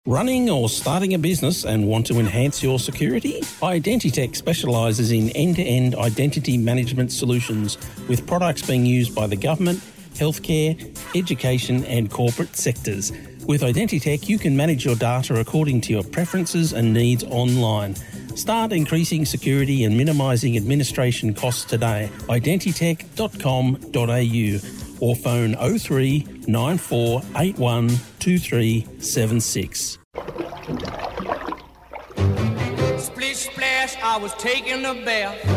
Running or starting a business and want to enhance your security? Identitech specialises in end-to-end identity management solutions with products being used by the government, healthcare, education and corporate sectors. With Identitech, you can manage your data according to your preferences and needs online. Start increasing security and minimising administration costs today. Identitech.com.au or phone 03 94 81 2376. Splish splash, I was taking a bath.